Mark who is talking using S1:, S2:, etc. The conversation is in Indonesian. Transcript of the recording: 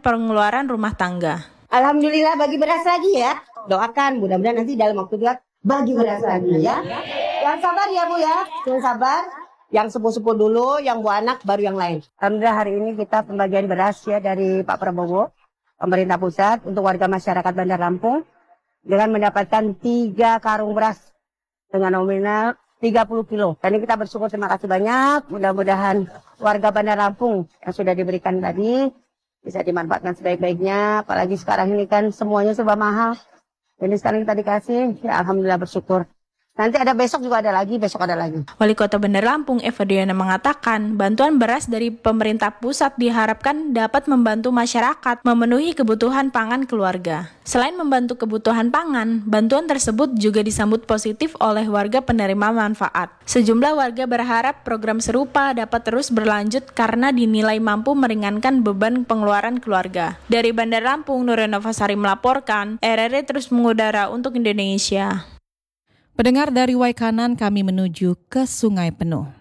S1: pengeluaran rumah tangga.
S2: Alhamdulillah bagi beras lagi ya. Doakan mudah-mudahan nanti dalam waktu dekat bagi beras lagi ya. Yang sabar ya Bu ya, yang sabar. Yang sepuh-sepuh dulu, yang buah anak baru yang lain. Alhamdulillah hari ini kita pembagian beras ya dari Pak Prabowo, pemerintah pusat untuk warga masyarakat Bandar Lampung dengan mendapatkan 3 karung beras dengan nominal 30 kilo. Dan ini kita bersyukur, terima kasih banyak. Mudah-mudahan warga Bandar Lampung yang sudah diberikan tadi bisa dimanfaatkan sebaik-baiknya. Apalagi sekarang ini kan semuanya serba mahal. Ini sekarang kita dikasih, ya alhamdulillah bersyukur. Nanti ada besok juga ada lagi, besok ada lagi.
S1: Wali Kota Bandar Lampung, Eva Diana mengatakan, bantuan beras dari pemerintah pusat diharapkan dapat membantu masyarakat memenuhi kebutuhan pangan keluarga. Selain membantu kebutuhan pangan, bantuan tersebut juga disambut positif oleh warga penerima manfaat. Sejumlah warga berharap program serupa dapat terus berlanjut karena dinilai mampu meringankan beban pengeluaran keluarga. Dari Bandar Lampung, Nurena Fasari melaporkan, RRI terus mengudara untuk Indonesia.
S3: Pendengar, dari Waikanan kami menuju ke Sungai Penuh.